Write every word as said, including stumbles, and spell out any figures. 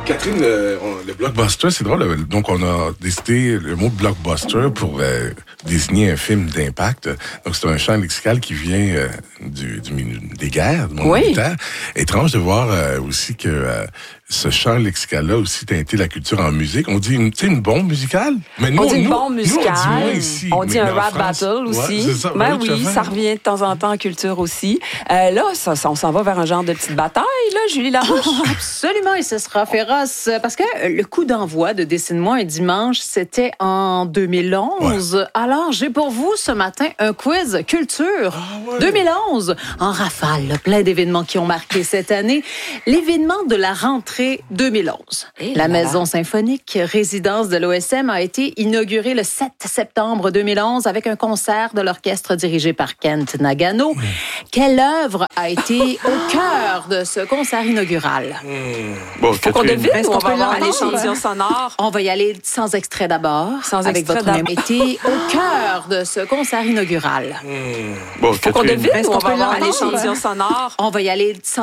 Catherine, le, on, le blockbuster, c'est drôle. Donc, on a décidé le mot blockbuster pour euh, désigner un film d'impact. Donc, c'est un champ lexical qui vient euh, du, du, des guerres, du monde oui. militaire. Étrange de voir euh, aussi que euh, ce champ lexical-là aussi teinté la culture en musique. On dit une, une bombe musicale. Mais nous, on dit une nous, bombe musicale. Nous, on dit moins ici. On dit un rap France, battle aussi. Ouais, ça, ben oui, oui, ça revient de temps en temps en culture aussi. Euh, là, ça, ça, on s'en va vers un genre de petite bataille, là, Julie Larouche. Oh, absolument, et ce sera féroce. Parce que le coup d'envoi de Dessine-moi un dimanche, c'était en deux mille onze. Ouais. Alors, j'ai pour vous ce matin un quiz culture. Ah ouais. deux mille onze, en rafale, là, plein d'événements qui ont marqué cette année. L'événement de la rentrée deux mille onze. Et la là Maison là. Symphonique, résidence de l'O S M, a été inaugurée le sept septembre deux mille onze avec un concert de l'orchestre dirigé par Kent Nagano. Mmh. Quelle œuvre a été au cœur de ce concert inaugural? Mmh. Bon, faut qu'on devine ou on va avoir l'échantillon sonore? On va y aller sans extrait d'abord. Sans avec extrait votre d'abord. Été au cœur de ce concert inaugural. Mmh. Bon, faut qu'on devine ou on va avoir l'échantillon sonore? On va y aller sans